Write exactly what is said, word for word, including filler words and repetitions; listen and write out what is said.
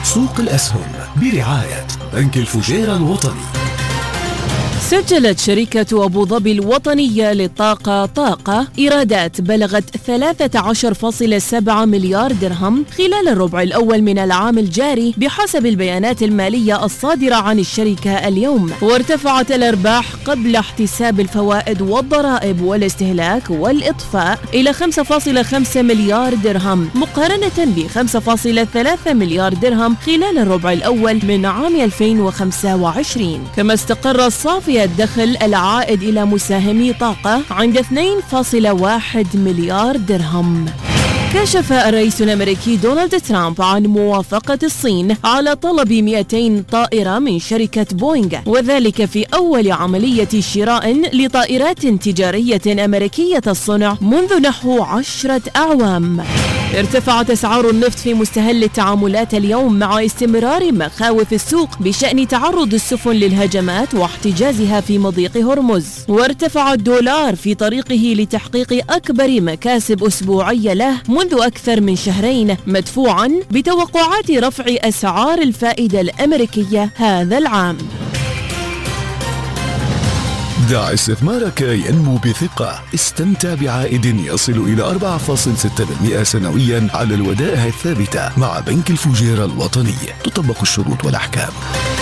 سوق الأسهم برعاية بنك الفجيرة الوطني. سجلت شركة أبو ظبي الوطنية للطاقة طاقة إيرادات بلغت ثلاثة عشر فاصلة سبعة مليار درهم خلال الربع الأول من العام الجاري بحسب البيانات المالية الصادرة عن الشركة اليوم، وارتفعت الأرباح قبل احتساب الفوائد والضرائب والاستهلاك والإطفاء إلى خمسة فاصلة خمسة مليار درهم مقارنة ب خمسة فاصلة ثلاثة مليار درهم خلال الربع الأول من عام ألفين وخمسة وعشرين. كما استقر الصافي الدخل العائد إلى مساهمي طاقة عند اثنين فاصلة واحد مليار درهم. كشف الرئيس الأمريكي دونالد ترامب عن موافقة الصين على طلب مئتين طائرة من شركة بوينغ، وذلك في أول عملية شراء لطائرات تجارية أمريكية الصنع منذ نحو عشرة أعوام. ارتفعت أسعار النفط في مستهل التعاملات اليوم مع استمرار مخاوف السوق بشأن تعرض السفن للهجمات واحتجازها في مضيق هرمز، وارتفع الدولار في طريقه لتحقيق أكبر مكاسب أسبوعية له منذ أكثر من شهرين، مدفوعا بتوقعات رفع أسعار الفائدة الأمريكية هذا العام. دع استثمارك ينمو بثقة. استمتع بعائد يصل إلى أربعة فاصلة ستة بالمئة سنويا على الودائع الثابتة مع بنك الفجيرة الوطني. تطبق الشروط والأحكام.